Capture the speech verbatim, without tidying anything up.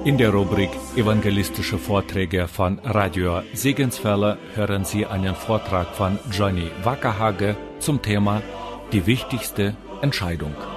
In der Rubrik Evangelistische Vorträge von Radio Segenswelle hören Sie einen Vortrag von Johnny Wackerhage zum Thema Die wichtigste Entscheidung.